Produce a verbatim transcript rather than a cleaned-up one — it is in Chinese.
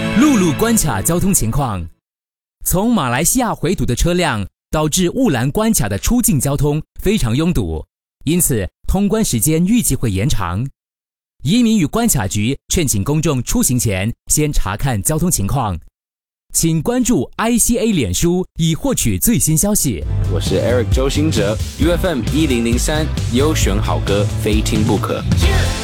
陆路关卡交通情况：从马来西亚回堵的车辆导致雾兰关卡的出境交通非常拥堵，因此通关时间预计会延长。移民与关卡局劝请公众出行前先查看交通情况。请关注 I C A 脸书以获取最新消息。 我是 Eric 周兴哲 ，U F M 一零零三优选好歌，非听不可。